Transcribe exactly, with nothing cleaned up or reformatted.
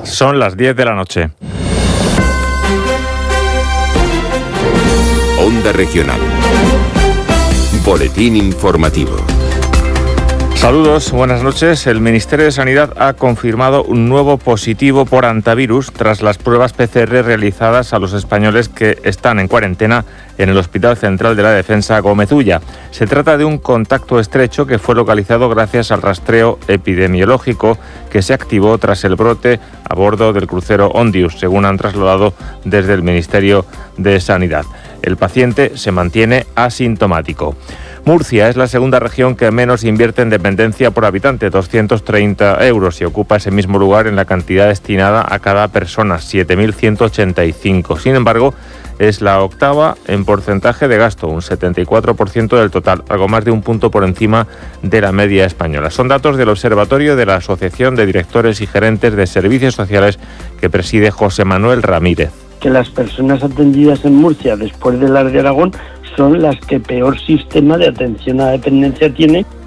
Son las diez de la noche. Onda Regional. Boletín informativo. Saludos, buenas noches. El Ministerio de Sanidad ha confirmado un nuevo positivo por hantavirus tras las pruebas P C R realizadas a los españoles que están en cuarentena en el Hospital Central de la Defensa Gómez Ulla. Se trata de un contacto estrecho que fue localizado gracias al rastreo epidemiológico que se activó tras el brote a bordo del crucero Ondius, según han trasladado desde el Ministerio de Sanidad. El paciente se mantiene asintomático. Murcia es la segunda región que menos invierte en dependencia por habitante, doscientos treinta euros, y ocupa ese mismo lugar en la cantidad destinada a cada persona, siete mil ciento ochenta y cinco. Sin embargo, es la octava en porcentaje de gasto, un setenta y cuatro por ciento del total, algo más de un punto por encima de la media española. Son datos del Observatorio de la Asociación de Directores y Gerentes de Servicios Sociales que preside José Manuel Ramírez. Que las personas atendidas en Murcia después de las de Aragón son las que peor sistema de atención a la dependencia tiene.